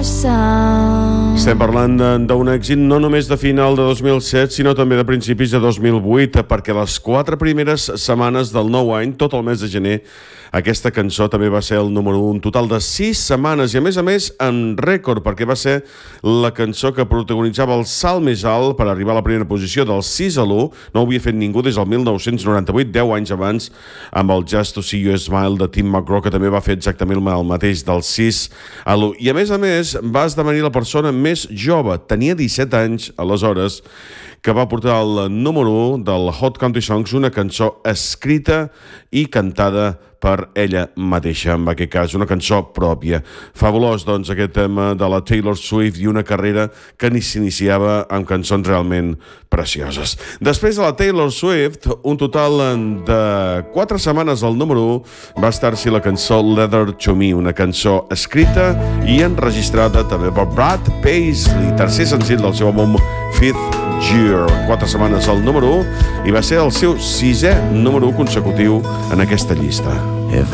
sound. Estem parlant d'un èxit no només de final de 2007, sinó també de principis de 2008, perquè les 4 primeres setmanes del nou any, tot el mes de gener, aquesta cançó també va ser el número 1, un total de 6 setmanes, i a més en rècord, perquè va ser la cançó que protagonitzava el salt més alt per arribar a la primera posició del 6 a l'1, no ho havia fet ningú des del 1998, 10 anys abans, amb el Just to See You Smile de Tim McGraw, que també va fer exactament el mateix del 6 a l'1. I a més, va esdevenir la persona més jove, tenia 17 anys aleshores, que va portar el número 1 del Hot Country Songs, una cançó escrita i cantada per ella mateixa, en aquest cas, una cançó pròpia. Fabulós, doncs, aquest tema de la Taylor Swift i una carrera que ni s'iniciava amb cançons realment precioses. Després de la Taylor Swift, un total de 4 setmanes al número 1 va estar-s'hi la cançó Leather to Me, una cançó escrita i enregistrada també per Brad Paisley, tercer senzill del seu àlbum Fifth Year. 4 setmanes al número 1 i va ser el seu 6è número 1 consecutiu en aquesta llista. If